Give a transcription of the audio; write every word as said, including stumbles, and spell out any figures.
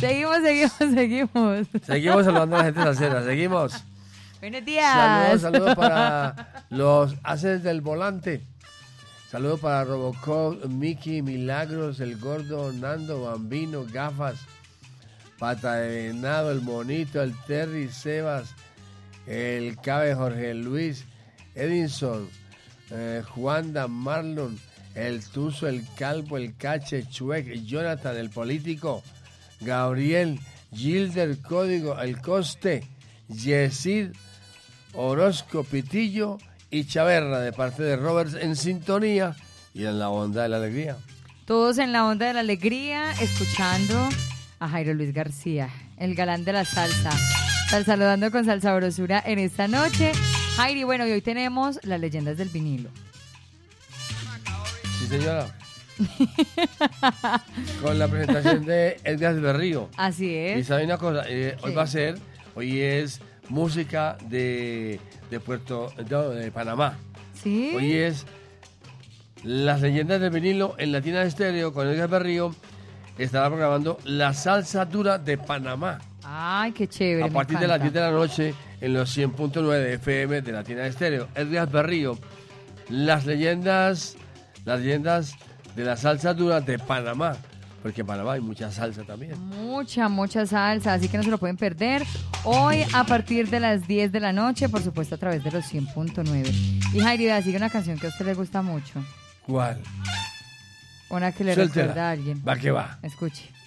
Seguimos, seguimos, seguimos. Seguimos saludando a la gente salsera, seguimos. Buenos días. Saludos, saludos para los haces del volante. Saludos para Robocop, Mickey, Milagros, El Gordo, Nando, Bambino, Gafas, Pata de Venado, El Monito, El Terry, Sebas, El Cabe, Jorge Luis, Edinson, eh, Juanda, Marlon, El Tuzo, El Calvo, El Cache, Chuec, Jonathan, El Político, Gabriel, Gilder, Código, El Coste, Yesid, Orozco, Pitillo y Chaverra, de parte de Roberts, en sintonía y en la onda de la alegría. Todos en la onda de la alegría, escuchando a Jairo Luis García, el galán de la salsa. Sal saludando con Salsabrosura en esta noche. Jairi, bueno, y hoy tenemos las leyendas del vinilo. Sí, señora. Con la presentación de Edgar Berrío. Así es. Y sabe una cosa, eh, hoy va a ser, hoy es música de, de Puerto, no, de Panamá. Sí. Hoy es las leyendas del vinilo en Latina Estéreo con Edgar Berrío. Estará programando la salsa dura de Panamá. Ay, qué chévere. A partir de las diez de la noche en los cien punto nueve F M de Latina Estéreo. Edgar Berrío, las leyendas, las leyendas de la salsa dura de Panamá. Porque en Panamá hay mucha salsa también. Mucha, mucha salsa, así que no se lo pueden perder. Hoy a partir de las diez de la noche, por supuesto a través de los cien punto nueve. Y Jairi, sigue una canción que a usted le gusta mucho. ¿Cuál? Una que le Suéltela. recuerda a alguien. Va que va. Escuche.